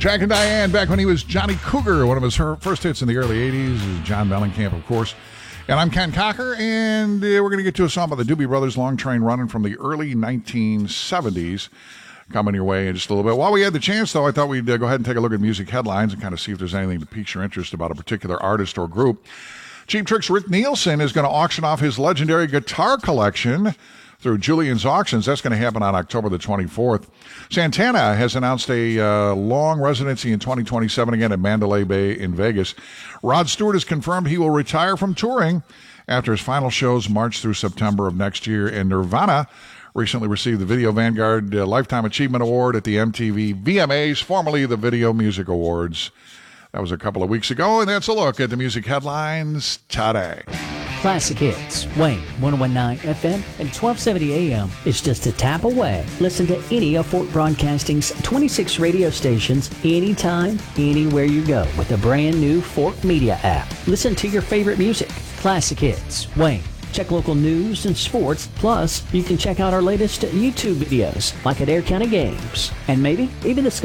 Jack and Diane, back when he was Johnny Cougar, one of his first hits in the early 80s. John Mellencamp, of course. And I'm Ken Cocker, and we're going to get to a song by the Doobie Brothers, Long Train Running, from the early 1970s. Coming your way in just a little bit. While we had the chance, though, I thought we'd go ahead and take a look at music headlines and kind of see if there's anything that piques your interest about a particular artist or group. Cheap Trick's Rick Nielsen is going to auction off his legendary guitar collection through Julian's Auctions. That's going to happen on October the 24th. Santana has announced a long residency in 2027 again at Mandalay Bay in Vegas. Rod Stewart has confirmed he will retire from touring after his final shows March through September of next year. And Nirvana recently received the Video Vanguard Lifetime Achievement Award at the MTV VMAs, formerly the Video Music Awards. That was a couple of weeks ago, and that's a look at the music headlines today. Classic Hits, Wayne, 101.9 FM and 1270 AM is just a tap away. Listen to any of Fort Broadcasting's 26 radio stations anytime, anywhere you go with the brand new Fort Media app. Listen to your favorite music. Classic Hits, Wayne. Check local news and sports. Plus, you can check out our latest YouTube videos, like at Air County Games. And maybe even discover